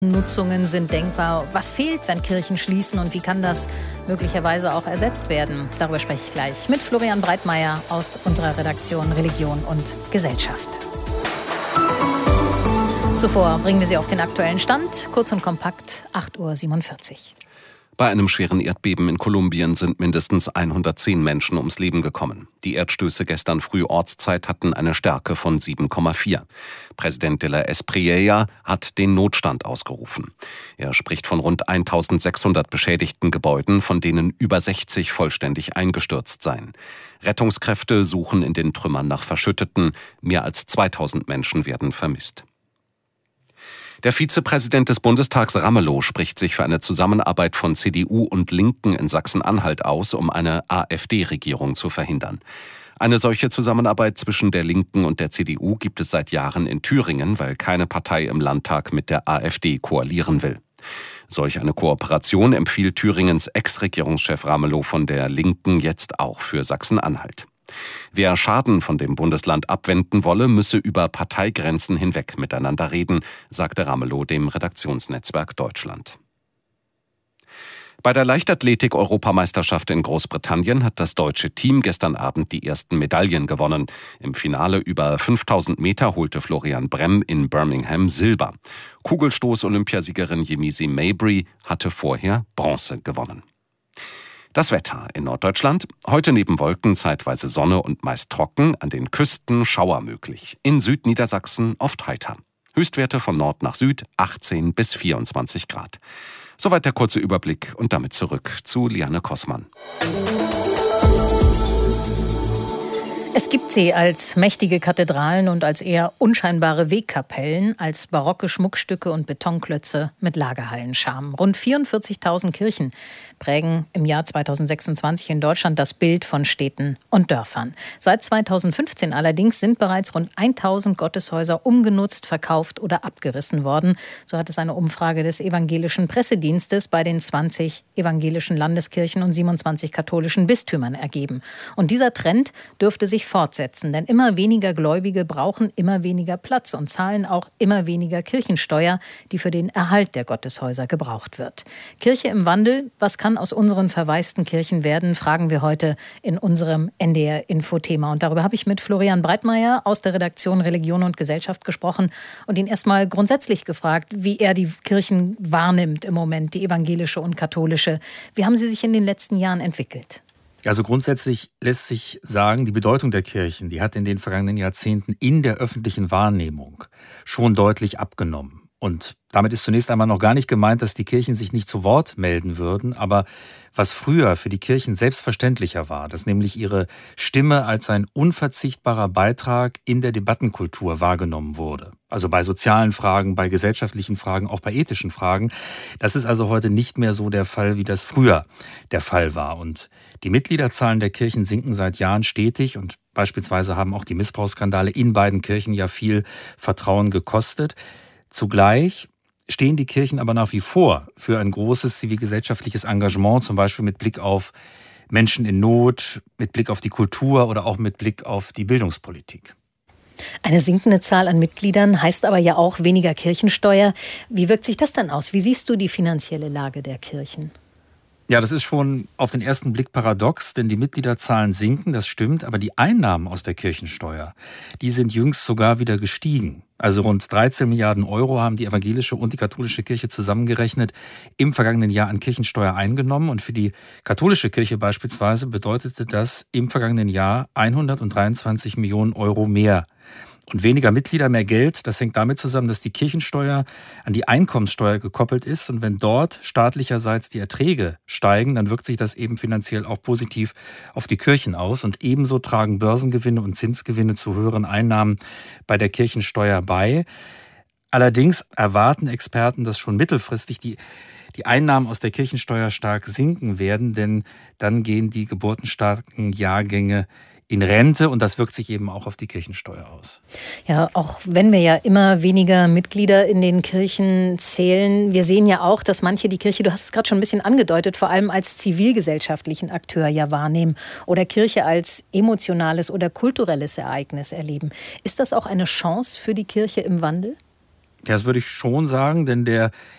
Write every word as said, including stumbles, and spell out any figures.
Nutzungen sind denkbar. Was fehlt, wenn Kirchen schließen und wie kann das möglicherweise auch ersetzt werden? Darüber spreche ich gleich mit Florian Breitmeier aus unserer Redaktion Religion und Gesellschaft. Zuvor bringen wir Sie auf den aktuellen Stand, kurz und kompakt, acht Uhr siebenundvierzig. Bei einem schweren Erdbeben in Kolumbien sind mindestens hundertzehn Menschen ums Leben gekommen. Die Erdstöße gestern früh Ortszeit hatten eine Stärke von sieben Komma vier. Präsident de la Espriella hat den Notstand ausgerufen. Er spricht von rund eintausendsechshundert beschädigten Gebäuden, von denen über sechzig vollständig eingestürzt seien. Rettungskräfte suchen in den Trümmern nach Verschütteten. Mehr als zweitausend Menschen werden vermisst. Der Vizepräsident des Bundestags Ramelow spricht sich für eine Zusammenarbeit von C D U und Linken in Sachsen-Anhalt aus, um eine AfD-Regierung zu verhindern. Eine solche Zusammenarbeit zwischen der Linken und der C D U gibt es seit Jahren in Thüringen, weil keine Partei im Landtag mit der AfD koalieren will. Solch eine Kooperation empfiehlt Thüringens Ex-Regierungschef Ramelow von der Linken jetzt auch für Sachsen-Anhalt. Wer Schaden von dem Bundesland abwenden wolle, müsse über Parteigrenzen hinweg miteinander reden, sagte Ramelow dem Redaktionsnetzwerk Deutschland. Bei der Leichtathletik-Europameisterschaft in Großbritannien hat das deutsche Team gestern Abend die ersten Medaillen gewonnen. Im Finale über fünftausend Meter holte Florian Bremm in Birmingham Silber. Kugelstoß-Olympiasiegerin Yemisi Mabry hatte vorher Bronze gewonnen. Das Wetter in Norddeutschland. Heute neben Wolken zeitweise Sonne und meist trocken, an den Küsten Schauer möglich. In Südniedersachsen oft heiter. Höchstwerte von Nord nach Süd achtzehn bis vierundzwanzig Grad. Soweit der kurze Überblick und damit zurück zu Liane Kossmann. Es gibt sie als mächtige Kathedralen und als eher unscheinbare Wegkapellen, als barocke Schmuckstücke und Betonklötze mit Lagerhallenscharme. Rund vierundvierzigtausend Kirchen prägen im Jahr zweitausendsechsundzwanzig in Deutschland das Bild von Städten und Dörfern. Seit zweitausendfünfzehn allerdings sind bereits rund tausend Gotteshäuser umgenutzt, verkauft oder abgerissen worden. So hat es eine Umfrage des evangelischen Pressedienstes bei den zwanzig evangelischen Landeskirchen und siebenundzwanzig katholischen Bistümern ergeben. Und dieser Trend dürfte sich fortsetzen, denn immer weniger Gläubige brauchen immer weniger Platz und zahlen auch immer weniger Kirchensteuer, die für den Erhalt der Gotteshäuser gebraucht wird. Kirche im Wandel, was kann aus unseren verwaisten Kirchen werden, fragen wir heute in unserem N D R-Info-Thema. Und darüber habe ich mit Florian Breitmeier aus der Redaktion Religion und Gesellschaft gesprochen und ihn erstmal grundsätzlich gefragt, wie er die Kirchen wahrnimmt im Moment, die evangelische und katholische. Wie haben sie sich in den letzten Jahren entwickelt? Ja, also grundsätzlich lässt sich sagen, die Bedeutung der Kirchen, die hat in den vergangenen Jahrzehnten in der öffentlichen Wahrnehmung schon deutlich abgenommen. Und damit ist zunächst einmal noch gar nicht gemeint, dass die Kirchen sich nicht zu Wort melden würden. Aber was früher für die Kirchen selbstverständlicher war, dass nämlich ihre Stimme als ein unverzichtbarer Beitrag in der Debattenkultur wahrgenommen wurde. Also bei sozialen Fragen, bei gesellschaftlichen Fragen, auch bei ethischen Fragen. Das ist also heute nicht mehr so der Fall, wie das früher der Fall war. Und die Mitgliederzahlen der Kirchen sinken seit Jahren stetig und beispielsweise haben auch die Missbrauchsskandale in beiden Kirchen ja viel Vertrauen gekostet. Zugleich stehen die Kirchen aber nach wie vor für ein großes zivilgesellschaftliches Engagement, zum Beispiel mit Blick auf Menschen in Not, mit Blick auf die Kultur oder auch mit Blick auf die Bildungspolitik. Eine sinkende Zahl an Mitgliedern heißt aber ja auch weniger Kirchensteuer. Wie wirkt sich das denn aus? Wie siehst du die finanzielle Lage der Kirchen? Ja, das ist schon auf den ersten Blick paradox, denn die Mitgliederzahlen sinken, das stimmt, aber die Einnahmen aus der Kirchensteuer, die sind jüngst sogar wieder gestiegen. Also rund dreizehn Milliarden Euro haben die evangelische und die katholische Kirche zusammengerechnet im vergangenen Jahr an Kirchensteuer eingenommen. Und für die katholische Kirche beispielsweise bedeutete das im vergangenen Jahr hundertdreiundzwanzig Millionen Euro mehr. Und weniger Mitglieder, mehr Geld, das hängt damit zusammen, dass die Kirchensteuer an die Einkommenssteuer gekoppelt ist. Und wenn dort staatlicherseits die Erträge steigen, dann wirkt sich das eben finanziell auch positiv auf die Kirchen aus. Und ebenso tragen Börsengewinne und Zinsgewinne zu höheren Einnahmen bei der Kirchensteuer bei. Allerdings erwarten Experten, dass schon mittelfristig die die Einnahmen aus der Kirchensteuer stark sinken werden, denn dann gehen die geburtenstarken Jahrgänge in Rente und das wirkt sich eben auch auf die Kirchensteuer aus. Ja, auch wenn wir ja immer weniger Mitglieder in den Kirchen zählen, wir sehen ja auch, dass manche die Kirche, du hast es gerade schon ein bisschen angedeutet, vor allem als zivilgesellschaftlichen Akteur ja wahrnehmen oder Kirche als emotionales oder kulturelles Ereignis erleben. Ist das auch eine Chance für die Kirche im Wandel? Ja, das würde ich schon sagen, denn der